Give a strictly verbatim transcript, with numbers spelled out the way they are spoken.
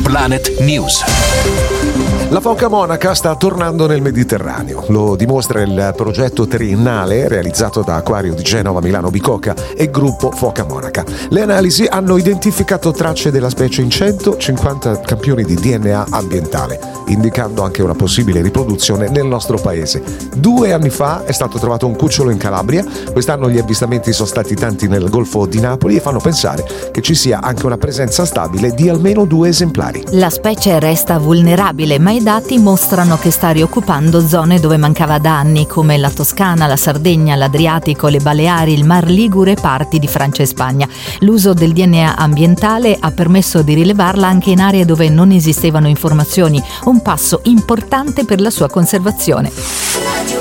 Planet News. La foca monaca sta tornando nel Mediterraneo. Lo dimostra il progetto triennale realizzato da Acquario di Genova, Milano Bicocca e Gruppo Foca Monaca. Le analisi hanno identificato tracce della specie in centocinquanta campioni di D N A ambientale, indicando anche una possibile riproduzione nel nostro paese. Due anni fa è stato trovato un cucciolo in Calabria, quest'anno gli avvistamenti sono stati tanti nel Golfo di Napoli e fanno pensare che ci sia anche una presenza stabile di almeno due esemplari. La specie resta vulnerabile, ma i dati mostrano che sta rioccupando zone dove mancava da anni, come la Toscana, la Sardegna, l'Adriatico, le Baleari, il Mar Ligure e parti di Francia e Spagna. L'uso del D N A ambientale ha permesso di rilevarla anche in aree dove non esistevano informazioni, un passo importante per la sua conservazione.